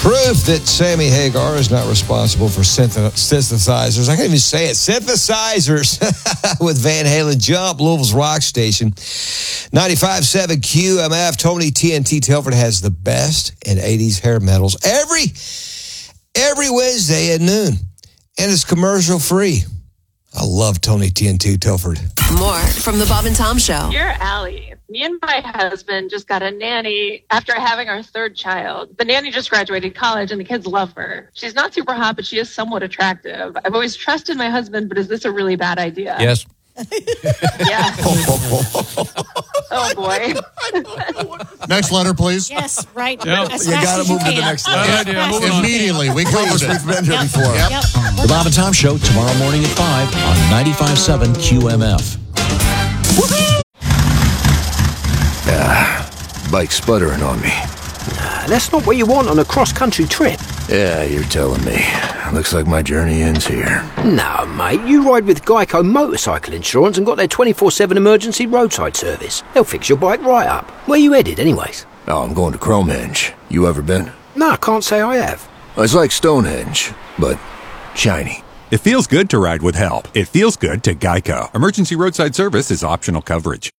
Proof that Sammy Hagar is not responsible for synthesizers. I can't even say it. Synthesizers with Van Halen. Jump, Louisville's rock station. 95.7 QMF. Tony TNT Telford has the best in 80s hair metals every Wednesday at noon. And it's commercial free. I love Tony TNT Telford. More from the Bob and Tom Show. Dear Allie, me and my husband just got a nanny after having our third child. The nanny just graduated college and the kids love her. She's not super hot, but she is somewhat attractive. I've always trusted my husband, but is this a really bad idea? Yes. Yeah. Oh, boy. Next letter, please. Yes, right. Yep. As You fast got as to move to the can. next As letter. Yeah, fast moving as on. you can. Immediately. We covered Please, it. we've been here before. Yep. The Bob and Tom Show tomorrow morning at 5 on 95.7 QMF. Bike sputtering on me. That's not what you want on a cross-country trip. Yeah, you're telling me. Looks like my journey ends here. No, mate, you ride with Geico Motorcycle Insurance and got their 24/7 emergency roadside service. They'll fix your bike right up. Where you headed, anyways? Oh, I'm going to Cromehenge. You ever been? No, I can't say I have. It's like Stonehenge, but shiny. It feels good to ride with help. It feels good to Geico. Emergency roadside service is optional coverage.